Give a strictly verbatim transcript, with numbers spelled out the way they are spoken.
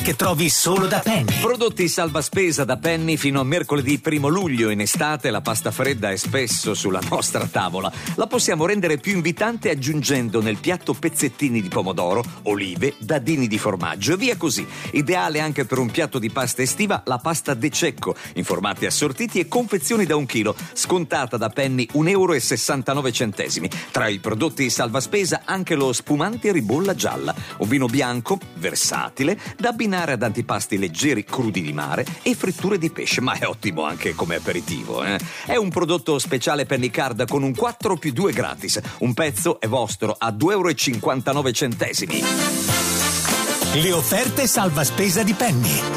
che trovi solo da Penny. Prodotti salva spesa da Penny fino a mercoledì primo luglio. In estate la pasta fredda è spesso sulla nostra tavola. La possiamo rendere più invitante aggiungendo nel piatto pezzettini di pomodoro, olive, dadini di formaggio e via così. Ideale anche per un piatto di pasta estiva la pasta De Cecco, in formati assortiti e confezioni da un chilo, scontata da Penny un euro e sessantanove centesimi. Tra i prodotti salva spesa anche lo spumante ribolla gialla, un vino bianco versatile da abbinare ad antipasti leggeri, crudi di mare e fritture di pesce, ma è ottimo anche come aperitivo, eh? È un prodotto speciale Penny Card con un quattro più due gratis. Un pezzo è vostro a due euro e cinquantanove centesimi. Le offerte salva spesa di Penny.